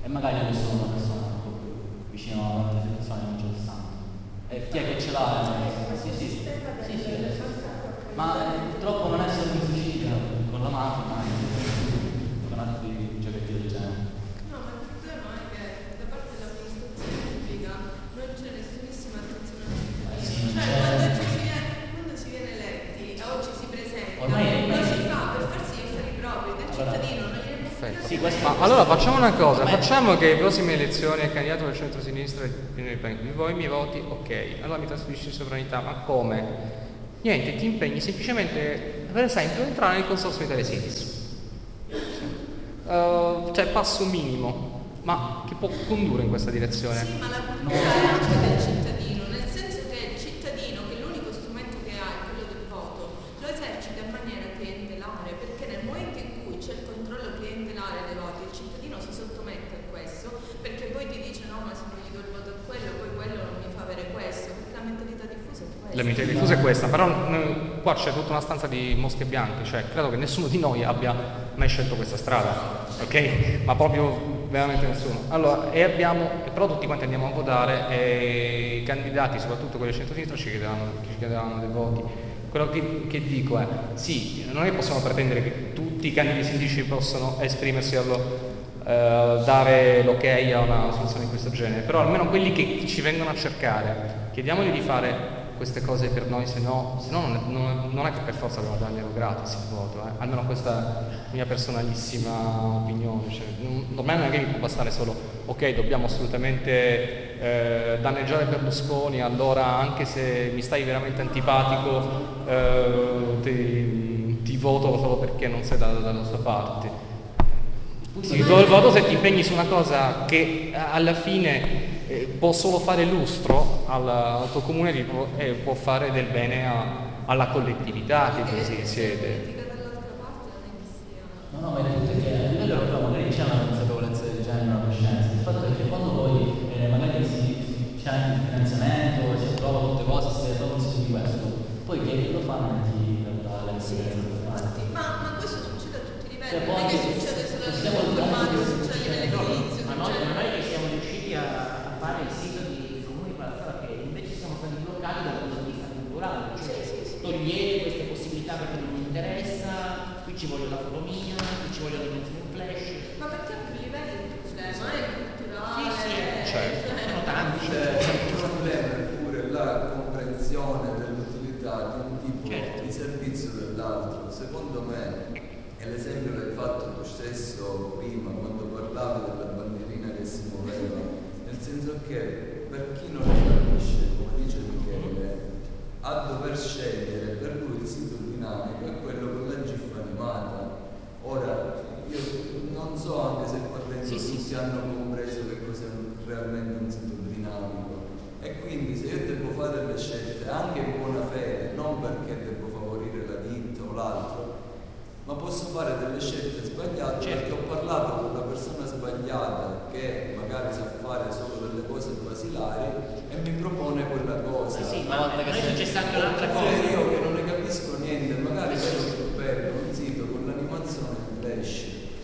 e magari io sono una persona un po' più vicino a altre persone non ce lo stanno. E chi è che ce l'ha? Sì, ma purtroppo non è solo in Sicilia, con la mafia, ma anche con altri giochetti del genere. No, ma il problema è che da parte dell'amministrazione pubblica non c'è nessunissima attenzione al cittadino. Quando si viene eletti, a oggi si presenta, lo si fa per farsi gli affari propri, del cittadino non gliene può Ma allora facciamo una cosa, facciamo che le prossime elezioni il candidato del centro-sinistra voi mi voti, ok, allora mi trasferisci sovranità, ma come? Niente, ti impegni semplicemente, per esempio, entrare nel consorzio Italia Cities. Cioè passo minimo, ma che può condurre in questa direzione. Sì, ma la cultura è anche del cittadino, nel senso che il cittadino, che l'unico strumento che ha è quello del voto, lo esercita in maniera clientelare, perché nel momento in cui c'è il controllo clientelare dei voti, il cittadino si sottomette a questo, perché poi ti dice no, ma se non gli do il voto a quello, poi quello non mi fa avere questo, perché la mentalità diffusa è questa. La mentalità diffusa è questa, però qua c'è tutta una stanza di mosche bianche, cioè credo che nessuno di noi abbia mai scelto questa strada, ok? Ma proprio veramente nessuno. Allora, però tutti quanti andiamo a votare e i candidati, soprattutto quelli del centro-sinistra, ci chiederanno dei voti. Quello che dico è, sì, non è che possiamo pretendere che tutti i candidati sindaci possano esprimersi dare l'ok a una soluzione di questo genere, però almeno quelli che ci vengono a cercare, chiediamogli di fare queste cose per noi, se no non è che per forza devono darglielo gratis il voto, almeno questa è la mia personalissima opinione, cioè, non è che mi può bastare solo ok, dobbiamo assolutamente danneggiare Berlusconi, allora anche se mi stai veramente antipatico ti voto solo perché non sei dalla sua parte. Ti do il voto se ti impegni su una cosa che alla fine può solo fare lustro al tuo comune e può fare del bene alla collettività che così siete. No, ma è detto che a livello europeo magari c'è una consapevolezza del genere, una coscienza. Il fatto è che quando poi magari c'è anche il finanziamento, si approva tutte cose, si fa un di questo, poi che lo fanno chi la ma questo succede a tutti i livelli, non è che succede solo a livello informatico, succede a livello edilizio. Ma noi che siamo riusciti a fare il sito di Comuni Palazzara, che invece siamo stati bloccati dal punto di vista culturale, cioè togliere queste possibilità perché non mi interessa, qui ci voglio la foto mia, qui ci voglio la dimensione in flash. Ma perché a più livelli il problema è culturale? Sì, certo, sono tanti. Il problema è pure la comprensione dell'utilità di un tipo di servizio dell'altro. Secondo me, e l'esempio l'hai fatto tu stesso prima quando parlavi della bandierina che si muoveva, nel senso che per chi non lo capisce, come dice Michele, a dover scegliere per lui il sito dinamico è quello con la GIF animata. Ora, io non so anche se tutti hanno compreso che cos'è realmente un sito dinamico, e quindi se io devo fare delle scelte anche in buona fede, non perché devo favorire la ditta o l'altro, ma posso fare delle scelte sbagliate perché ho parlato con una persona sbagliata che magari sa fare solo delle cose basilari e mi propone quella cosa. Ma a noi succede anche un'altra cosa. Io che non ne capisco niente, magari vedo più bello un sito con l'animazione in flash.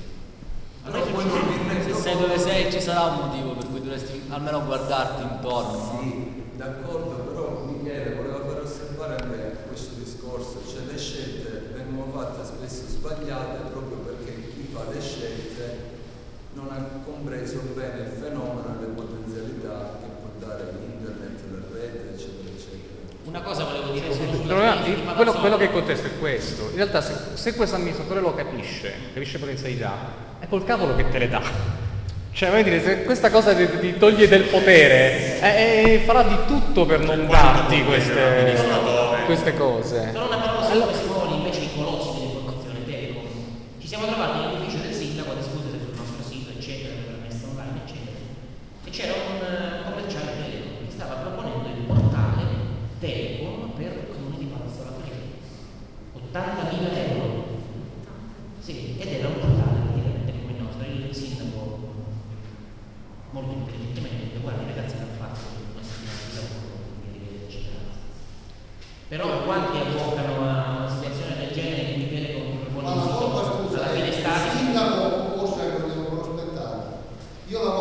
Allora poi non mi rendo se sei dove sei ci sarà un motivo per cui dovresti almeno guardarti intorno. Sì, d'accordo, però Michele voleva far osservare a me questo discorso, cioè le scelte vengono fatte spesso sbagliate proprio perché chi fa le scelte non ha compreso bene il fenomeno e le potenzialità che può dare internet, la rete, eccetera, eccetera. Una cosa volevo dire Quello che contesto è questo. In realtà se questo amministratore lo capisce potenzialità, è col cavolo che te le dà. Cioè, voglio dire, se questa cosa ti toglie del potere, farà di tutto per non darti queste cose. Solo una parola su questi ruoli invece i colossi dell'informazione Telecom. Ci siamo trovati nell'ufficio del sindaco a discutere sul nostro sito, eccetera, per la messa online, eccetera. E c'era un commerciale Telecom che stava proponendo il portale Telecom per il comune di Palazzolo Torino. 80.000 euro. Sì, ed era un portale praticamente come il nostro. Il sindaco molto intelligentemente detto: guarda, i ragazzi l'hanno fatto una settimana di lavoro, eccetera. Però quanti avvocano a una situazione del genere in cui Telecom propone un sito alla fine statico? Il sindaco forse è quello che volevo aspettare. Io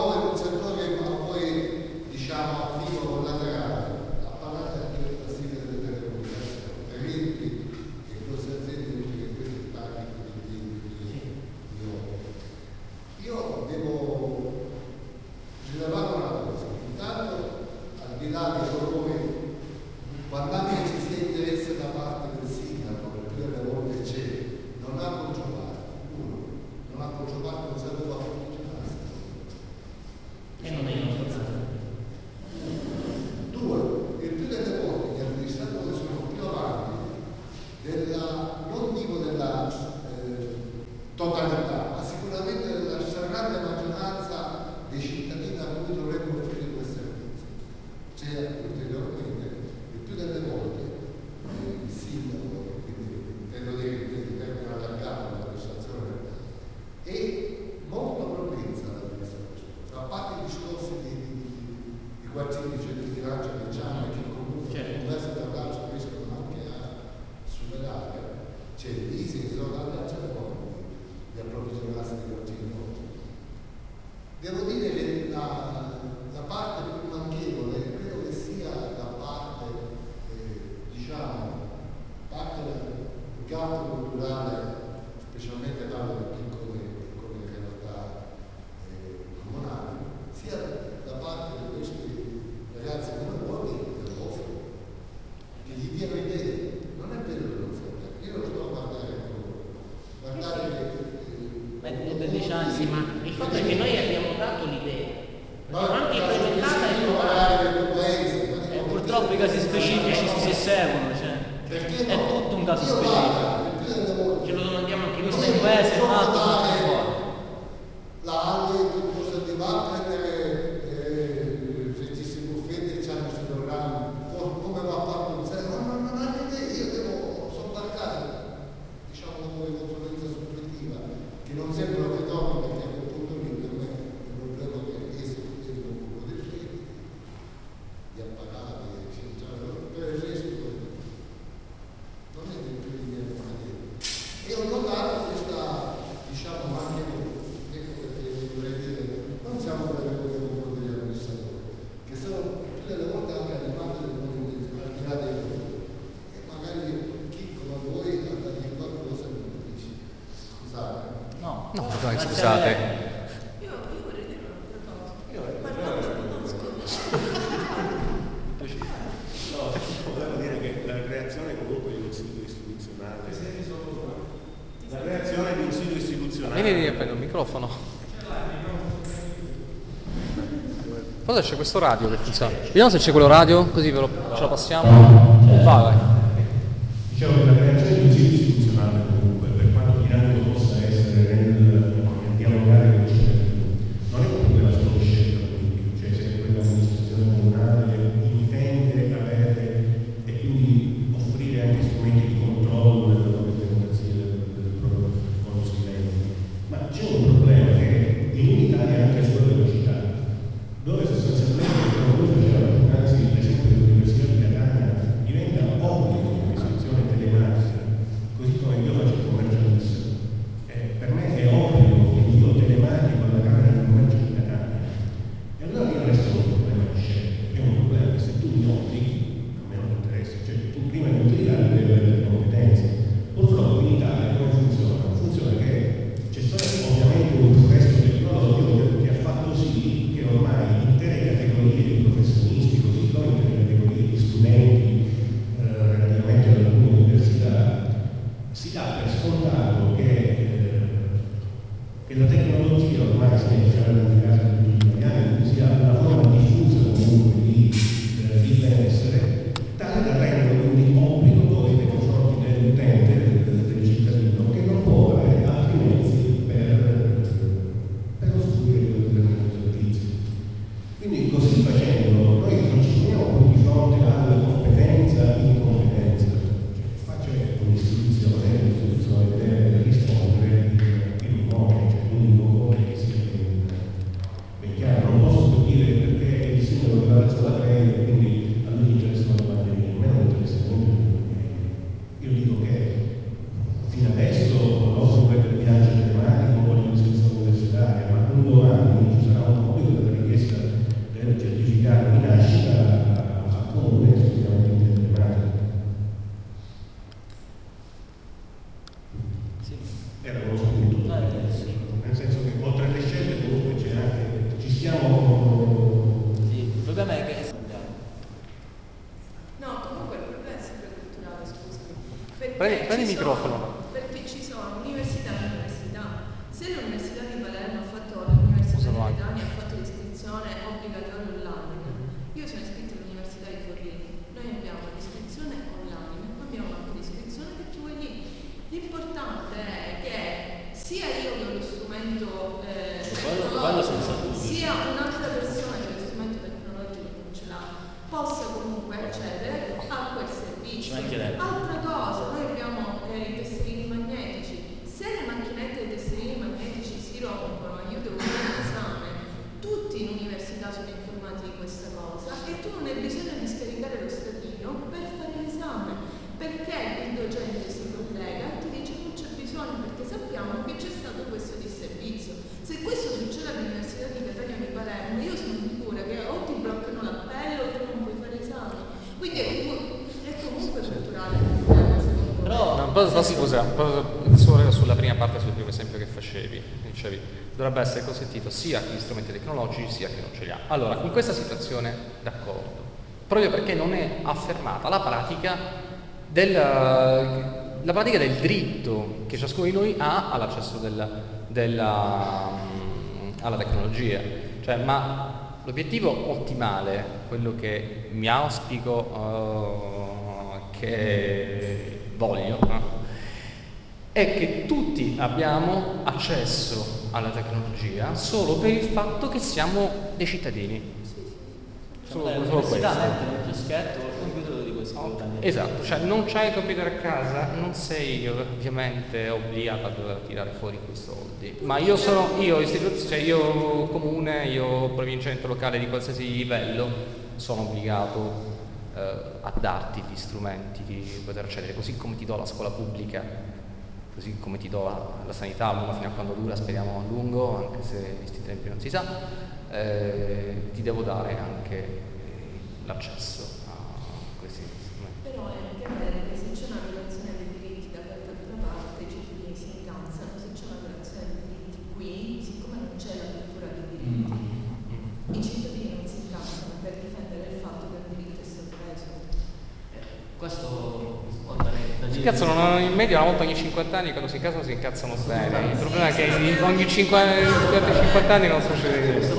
devo rilevare una cosa. Intanto, al di là di colori, quando anche ci sia interesse da parte del sindaco, per cui alle volte c'è, non ha controllato. Uno, non ha controllato, non sapeva funzionare. E non è il nostro caso. Due, il più delle volte gli amministratori sono più avanti non dico della totalità, ma sicuramente della stragrande maggioranza dei cittadini a cui dovremmo offrire quel servizio. Cioè, ulteriormente, il più delle volte il sindaco, quindi intendo dire che termina allargato la prestazione, è molto propensa alla prestazione. A parte i discorsi di quartieri di centro di Lancia che già che comunque conversa da Lancia riescono anche a superare, cioè lì si sono date altre forme di approvvigionarsi di quartieri nuovi. Devo dire che la parte più manchevole credo che sia la parte, diciamo, parte del campo culturale, specialmente parlo di piccole realtà comunali, sia da parte di questi ragazzi come voi che gli diano idee. Non è vero che non serve, io lo sto a guardare che 10 anni. Sì, ma il fatto è che noi abbiamo dato l'idea, l'abbiamo anche no, implementata e provata. E purtroppo i casi specifici si seguono, cioè. È tutto un caso specifico. Ce lo domandiamo anche noi. Questo è un paese, è un altro, la ALE cosa ti va a prendere se si buffetti e c'hanno questi programmi, come va a fare un zero? Non hanno idea, io devo sopportare, diciamo, una consulenza suppletiva che non sempre lo ritorno, perché a quel punto lì per me è un problema che esce un po' dei freddi, di appagati, per il resto non è del più di niente. E ho notato questa, diciamo, anche ecco perché vorrei dire, non siamo per degli amministratori, che sono più delle volte anche animati del mondo al di là dei loro. E magari chi come voi ha da dire qualcosa mi dice, scusate. No, dai, scusate. Io vorrei dire un'altra cosa. Parlando non volevo dire che la creazione comunque di un sito istituzionale, la creazione di un sito istituzionale. Vieni a prendere il microfono. Cosa c'è questo radio che funziona? Vediamo se c'è quello radio, così ce lo passiamo. Vai. Diciamo che la creazione di un sito istituzionale comunque, per quanto dinamico possa essere nel dialogare con i cittadini, non è un problema solo di scelta politica, cioè se quell'amministrazione comunale intende avere e quindi offrire anche strumenti di controllo della propria democrazia, del proprio consigliere. Ma c'è un problema che in Italia anche sulla velocità, dove sostanzialmente come voi facevate poc'anzi l'esempio dell'Università di Catania diventa obbligo di iscrizione telematica prendi il microfono. Perché ci sono università e università. Se l'Università di Palermo ha fatto, l'Università di Catania ha fatto l'iscrizione obbligatoria online, io sono iscritta all'Università di Forlì, noi abbiamo l'iscrizione online, ma abbiamo anche l'iscrizione per chi vuoi lì. L'importante è che sia io che ho lo strumento tecnologico, sia un'altra persona che lo strumento tecnologico non ce l'ha, possa comunque accedere a quel servizio. Altra cosa, noi abbiamo i tesserini magnetici. Se le macchinette dei tesserini magnetici si rompono e io devo fare un esame, tutti in università sono informati di questa cosa e tu non hai bisogno di scaricare lo statino per fare l'esame, perché il docente si collega e ti dice non c'è bisogno perché sappiamo che c'è stato questo disservizio. Se questo succede all'Università di Catania o di Palermo, io sono sicura che o ti bloccano l'appello o tu non puoi fare esame. Quindi è comunque culturale il problema, secondo me. Però scusa, solo sulla prima parte, sul primo esempio che facevi, dicevi, dovrebbe essere consentito sia a chi gli strumenti tecnologici sia a chi non ce li ha. Allora, in questa situazione, d'accordo, proprio perché non è affermata la pratica del diritto che ciascuno di noi ha all'accesso alla tecnologia. Cioè, ma l'obiettivo ottimale, quello che mi auspico, che voglio, è che tutti abbiamo accesso alla tecnologia solo per il fatto che siamo dei cittadini. Solo questo. Esatto, cioè non c'hai il computer a casa, non sei ovviamente obbligato a dover tirare fuori quei soldi. Ma io comune, io provincia, ente locale di qualsiasi livello, sono obbligato a darti gli strumenti di poter accedere, così come ti do la scuola pubblica, così come ti do la sanità, almeno fino a quando dura, speriamo a lungo, anche se in questi tempi non si sa, ti devo dare anche l'accesso a questi strumenti. Però è anche vero che se c'è una violazione dei diritti da qualche altra parte, i cittadini si incazzano. Se c'è una violazione dei diritti qui, siccome non c'è la cultura dei diritti, i cittadini non si incazzano per difendere il fatto che il diritto è stato reso. Questo si incazzano in media una volta ogni 50 anni, quando si incazzano bene. Il problema è che ogni 50 anni non succede niente.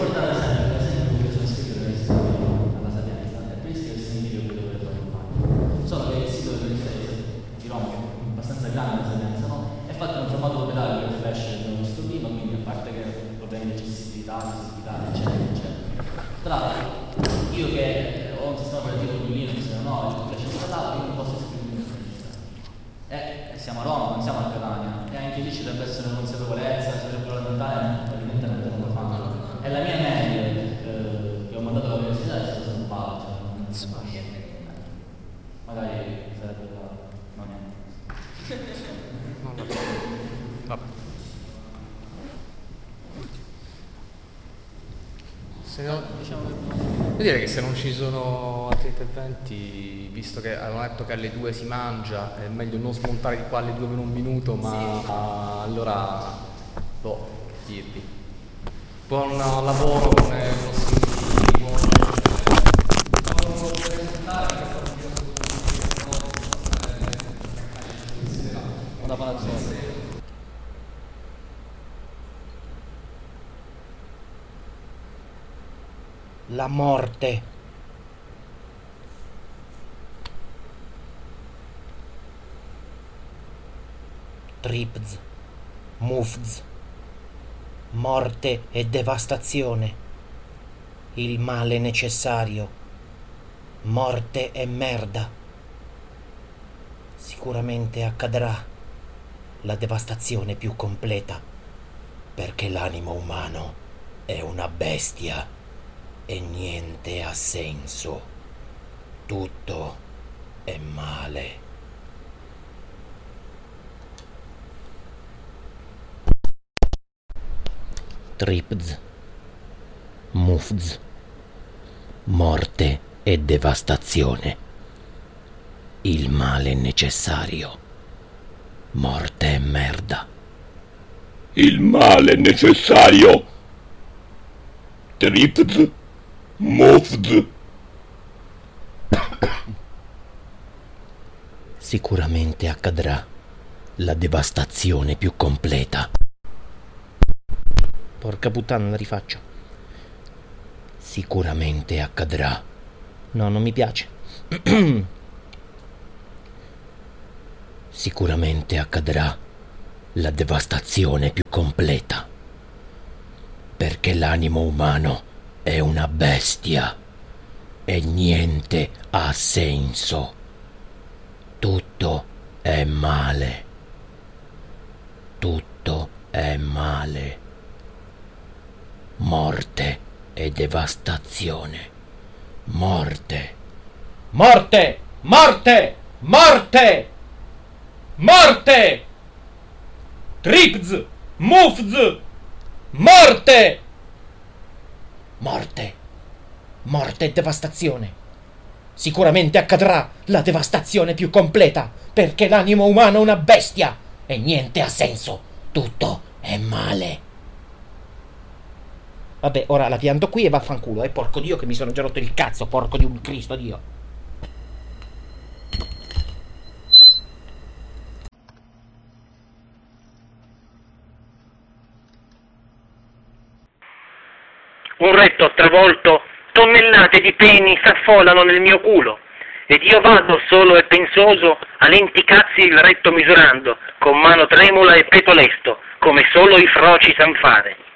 Solo che il sito di Roma, che è abbastanza grande, è fatto in un formato operaio per flash del nostro prima, quindi a parte che problemi di accessibilità, eccetera, eccetera. Tra l'altro, io che ho un sistema operativo di Linux, non ho il flash installato, io non posso esprimere siamo a Roma, non siamo a Catania, e anche lì ci deve essere una consapevolezza, sarebbero elementare, probabilmente non lo fanno. E la mia mail che ho mandato all'università è stata stampata, magari sarebbe non è. Vabbè. Devo dire che se non ci sono altri interventi, visto che avevano detto che alle 2 si mangia, è meglio non smontare di qua alle 2 meno un minuto, ma allora che dirvi. Buon lavoro con i nostri una palazzone. La morte. Tripz, Mufz, morte e devastazione, il male necessario, morte e merda. Sicuramente accadrà la devastazione più completa, perché l'animo umano è una bestia. E niente ha senso. Tutto è male. Tripz, Mufz, morte e devastazione. Il male necessario. Morte e merda. Il male necessario. Tripz, Mufz. Sicuramente accadrà la devastazione più completa. Porca puttana, la rifaccio. Sicuramente accadrà. No, non mi piace. Sicuramente accadrà la devastazione più completa. Perché l'animo umano è una bestia e niente ha senso. Tutto è male. Tutto è male. Morte e devastazione. Morte. Morte! Morte! Morte! Morte! Tripz! Mufz! Morte! Morte. Morte e devastazione. Sicuramente accadrà la devastazione più completa, perché l'animo umano è una bestia e niente ha senso. Tutto è male. Vabbè, ora la pianto qui e vaffanculo, porco Dio che mi sono già rotto il cazzo, porco di un Cristo Dio. Un retto travolto, tonnellate di peni s'affollano nel mio culo, ed io vado solo e pensoso a lenti cazzi il retto misurando, con mano tremula e petto lesto, come solo i froci san fare.